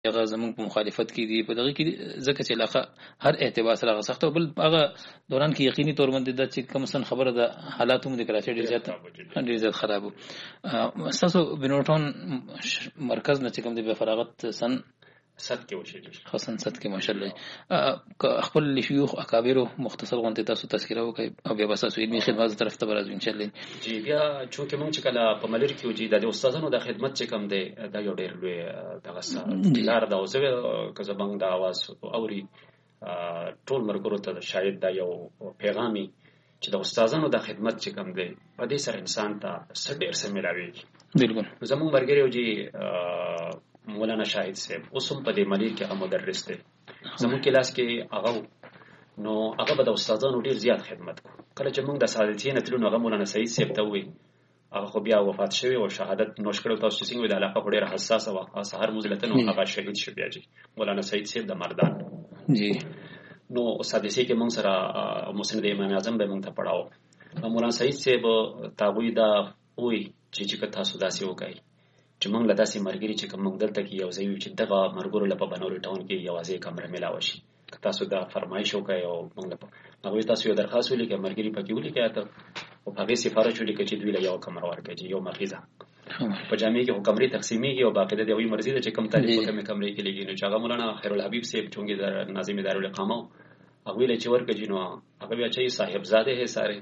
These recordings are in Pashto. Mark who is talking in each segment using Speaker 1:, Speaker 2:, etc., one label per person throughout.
Speaker 1: هغه زمونږ په مخالفت کې دي په دغه کې ځکه چې علاقه هر اعتبار سره غسخته بل هغه دوران کې یقیني تور باندې د چې کوم سن خبره ده حالات هم د کراچۍ ډیر زیات خراب تاسو بنوټون مرکز نه چې کوم د فراغت سن
Speaker 2: صد کې وشي
Speaker 1: حسن صد کې ماشاءالله خپل شيوخ اکابرو مختصر غونډه تاسو تذکره وکي او بیا تاسو علمي خدمات طرف ته برازو ان شاء الله
Speaker 2: جی بیا چونکه موږ چې کله په ملیر کې وجي د استادانو د خدمت چې کم دی دا یو ډېر لوی دغه لار دا اوسه که زبنګ د आवाज اوري ټول مرګرو ته شاید دا یو پیغامي چې د استادانو د خدمت چې کم دی په دې سره انسان ته ډېر څه ملاوي
Speaker 1: بالکل
Speaker 2: زموږ مرګري وجي مولانا شاهد صاحب اوسم په دې ملیر کې مدرس دی زموږ کلاس کې هغه نو هغه به د استادانو ډیر زیات خدمت کو کله چې موږ د سعادتین تلو هغه مولانا سعید صاحب ته وی هغه خو بیا وفات شوی او شهادت نوش کړو تاسو څنګه د علاقه ډیره حساسه و سحر مزلتن او هغه شهید شو بیا جی مولانا سعید صاحب د مردان
Speaker 1: جی
Speaker 2: نو سادسي کې موږ سره مسند امام اعظم به موږ ته پڑھاو مولانا سعید صاحب تاوی دا وی چې تاسو داسې وکړئ چې موږ له داسې مرګري چې کوم دلته کې یو ځای چې دغه مرګرو لپاره بنور ټاون کې یوازې کمره ملاوي شي تاسو دا فرمایش وکړئ او موږ لپاره نو تاسو یو درخواست ولیکئ مرګري پکې ولیکئ ته او هغه سفارش ولیکئ چې دوی له یو کمره ورکړي یو مخیزه په جامع کې کمرې تقسیمېږي او باقاعده دی وی مرزي چې کم تعریف کوم کمرې کې لګي نو چې هغه مولانا خیرالحبیب صاحب چونګي د ناظم دارالقامه هغه له چې ورکړي نو هغه بیا چې صاحب زاده هي ساره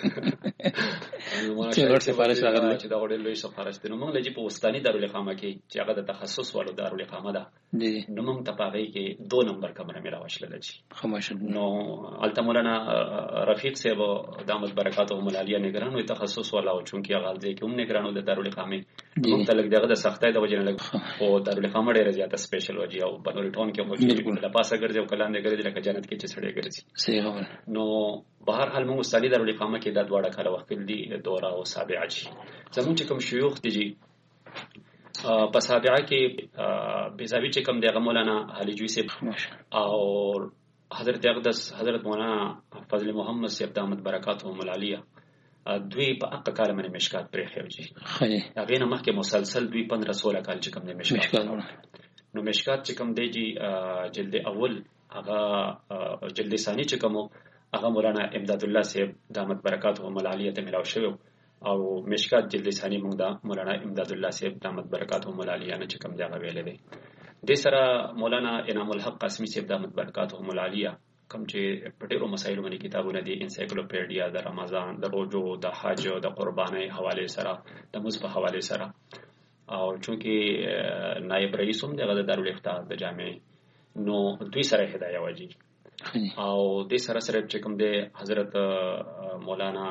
Speaker 2: چې ورته سفارش راغله چې دا وړل لوي سفارش دی نو موږ لږه په وستاني دارالقامه کې چې هغه د تخصص والو دارالقامه ده نو موږ ته پاره کې 2 نمبر کمره مې راوښله لږ
Speaker 1: خاموش
Speaker 2: نو الته مولانا رفیق صاحب دامت برکاتهم العالیه نگرانو تخصص والا او چونکی هغه ځکه کوم نگرانو د دارالقامه موږ ته لږ دغه د سختۍ د وجه نه لږ او دارالقامه ډیره زیاته سپیشل وجه او بنور ټاون کې مو د پاسه ګرځي او کلان ګرځي لکه جنت کې چې سړی ګرځي
Speaker 1: صحیح خبر
Speaker 2: نو بهر حال موږ استادی دارالقامه کې د دواړه کاله وخت دی دوره او سابعه جی زموږ چې کوم شيوخ دي په سابعه کې بيزاوی چې کوم دغه مولانا علي جوی صاحب او حضرت اقدس حضرت مولانا فضل محمد صاحب دامت برکاتهم العالیه دوی په اقا کال باندې مشکات پرې خېوږي هغه نه مخکې مسلسل دوی 15-16 کال چې کوم د مشکات نو مشکات چې کوم دی جلد اول هغه جلد ثاني چې کوم هغه مولانا امداد الله صاحب دامت برکاتهم العالیه ته ملاو شوی او مشکات جلد ثاني موږ دا مولانا امداد الله صاحب دامت برکاتهم العالیه نه چې کوم دی هغه ویل دی د سره مولانا انعام الحق قاسمی صاحب دامت برکاتهم العالیه کوم چې په ډیرو مسایلو باندې کتابونه دي انسایکلوپیډیا د رمضان د روزو د حج د قربانۍ حواله سره د مصباح حواله سره او چونکی نائب رئیس هم دغه د دارالفتاح د جامع نو دوی سره هدايه واجی او د سره چې کوم دی حضرت مولانا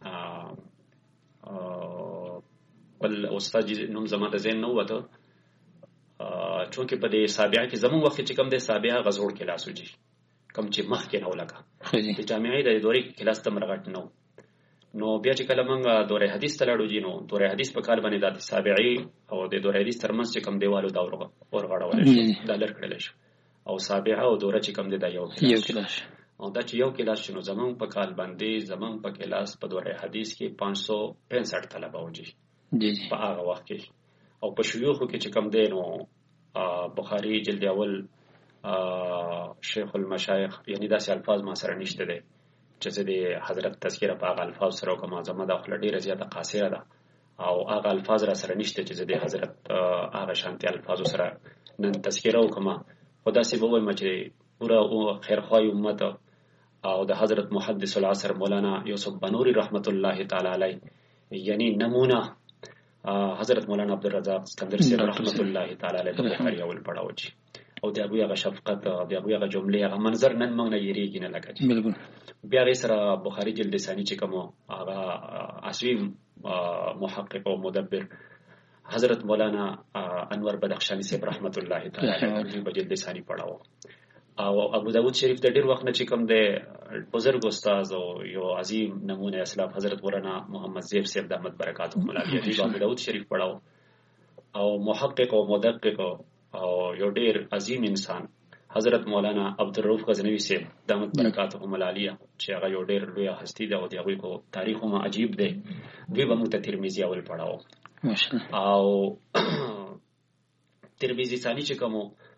Speaker 2: بل استاد نوم زما د ذهن نه وته چونکی په دې سابعه کې زموږ وخت چې کوم دی سابعه غزوړ کې لاسوجي کوم چې مخ کې نو لګا د جامعې د دورې کلاس ته مرغټ نو بیا چې کله موږ دورې حدیث ته لاړو جینو دورې حدیث په کال باندې د سابعه او د دورې حدیث ترمنځ چې کوم دیوالو دا ورغړول شي د لړ کړل شي او سابعه او دوره چې کوم دی دا یو کلاس او دا چې یو کلاس شنو زمون په کال باندې زمون په کلاس په دورې حدیث کې 565 طلبه وږي په هغه وخت کې او په شيوخو کې چې کوم دی نو بخاری جلد اول شیخ المشایخ یعنی داسې الفاظ ما سره نشته دي چې د حضرت تذکرہ په هغه الفاظ سره کوم زما د خپل ډیره زیاته قاصره ده او هغه الفاظ را سره نشته چې د حضرت هغه شانتي الفاظ سره نن تذکرہ وکم خدا سي به وایم چې پورا خیرخواهی امت او د حضرت محدث العصر مولانا یوسف بنوری رحمت الله تعالی علیه یعنی نمونه حضرت مولانا عبدالرزاق اسکندر صاحب رحمت الله تعالی علیه په بخاری اول پڑھاو چی او د ابو هغه شفقت او د ابو هغه جمله هغه منظر نن موږ نه یریږي نه لګا
Speaker 1: بالکل
Speaker 2: بیا غي سره بخاری جلد ثانی چې کوم هغه اصلي محقق او مدبر حضرت مولانا انور بدخشانی صاحب رحمت الله تعالی علیه په جلد ثانی پڑھاو او ابو داود شریف د ډیر وخت نه چې کوم د بزرګ استاد او یو عظیم نمونه اسلاف حضرت مولانا محمد زیب صاحب دامت برکاتهم العالیه دی ابو داود شریف پڑھاو او محقق او مدقق او یو ډیر عظیم انسان حضرت مولانا عبدالرؤف غزنوی صاحب دامت برکاتهم العالیه چې هغه یو ډیر لوی هستی ده او د هغه کو تاریخ هم عجیب دی دوی به مو ته ترمذی اول پڑھاو او ترمذی ثانی چې کوم